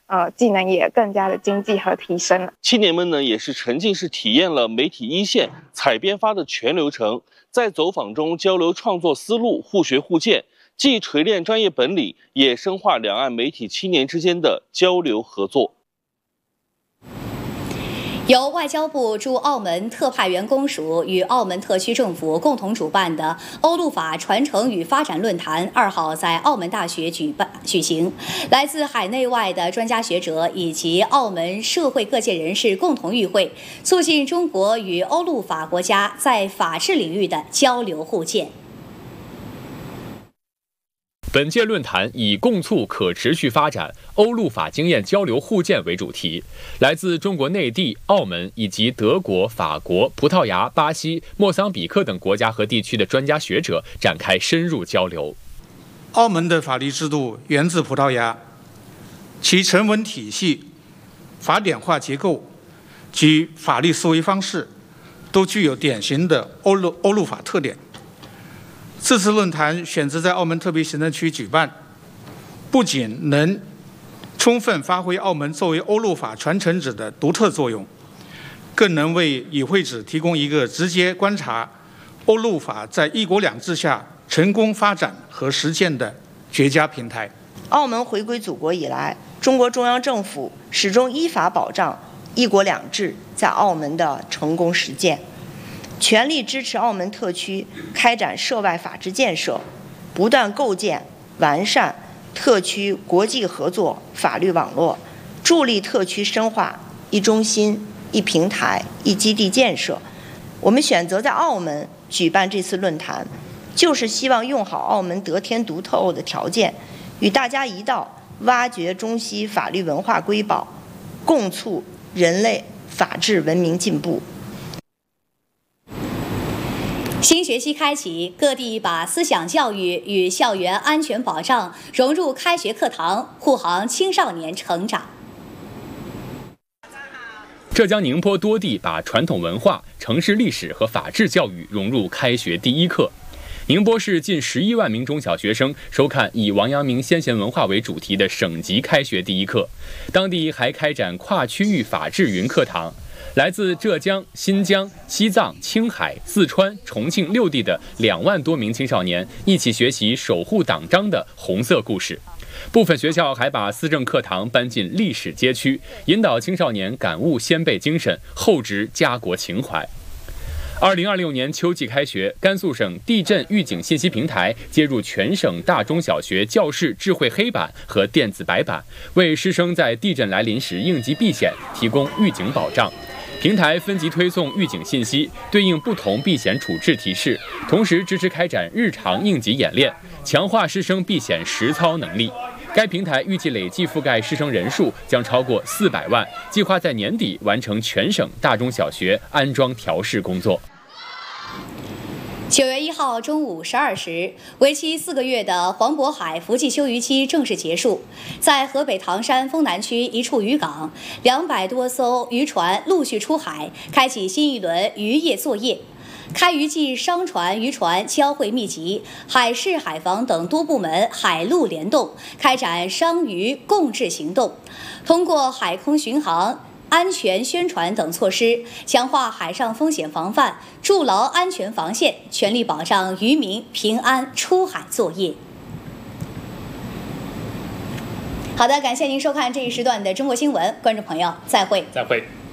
技能也更加的精进和提升了。 青年们呢，也是沉浸式体验了媒体一线采编发的全流程，在走访中交流创作思路，互学互鉴，既锤炼专业本领，也深化两岸媒体青年之间的交流合作。 由外交部驻澳门特派员公署与澳门特区政府共同主办的欧陆法传承与发展论坛2号在澳门大学举行，来自海内外的专家学者以及澳门社会各界人士共同与会，促进中国与欧陆法国家在法治领域的交流互鉴。 本届论坛以共促可持续发展、欧陆法经验交流互鉴为主题，来自中国内地、澳门以及德国、法国、葡萄牙、巴西、莫桑比克等国家和地区的专家学者展开深入交流。 澳门的法律制度源自葡萄牙，其成文体系、法典化结构及法律思维方式都具有典型的欧陆法特点。这次论坛选择在澳门特别行政区举办，不仅能充分发挥澳门作为欧陆法传承者的独特作用，更能为与会者提供一个直接观察欧陆法在一国两制下成功发展和实践的绝佳平台。 澳门回归祖国以来，中国中央政府始终依法保障一国两制在澳门的成功实践，全力支持澳门特区开展涉外法治建设，不断构建完善特区国际合作法律网络，助力特区深化一中心、一平台、一基地建设。我们选择在澳门举办这次论坛，就是希望用好澳门得天独厚的条件，与大家一道挖掘中西法律文化瑰宝，共促人类法治文明进步。 新学期开启，各地把思想教育与校园安全保障融入开学课堂，护航青少年成长。 浙江宁波多地把传统文化、城市历史和法治教育融入开学第一课。宁波市近11万名中小学生收看以王阳明先贤文化为主题的省级开学第一课，当地还开展跨区域法治云课堂。来自浙江、新疆、西藏、青海、四川、重庆6地的2万多名青少年一起学习守护党章的红色故事。部分学校还把思政课堂搬进历史街区，引导青少年感悟先辈精神，厚植家国情怀。2026年秋季开学，甘肃省地震预警信息平台接入全省大中小学教室智慧黑板和电子白板，为师生在地震来临时应急避险提供预警保障。平台分级推送预警信息，对应不同避险处置提示，同时支持开展日常应急演练，强化师生避险实操能力。该平台预计累计覆盖师生人数将超过400万，计划在年底完成全省大中小学安装调试工作。 9月1号中午12时，为期4个月的黄渤海伏季休渔期正式结束。在河北唐山丰南区一处渔港，200多艘渔船陆续出海，开启新一轮渔业作业。开渔季商船、渔船交汇密集，海事、海防等多部门海陆联动，开展商渔共治行动，通过海空巡航、安全宣传等措施，强化海上风险防范，筑牢安全防线，全力保障渔民平安出海作业。好的，感谢您收看这一时段的中国新闻，观众朋友，再会。 再会。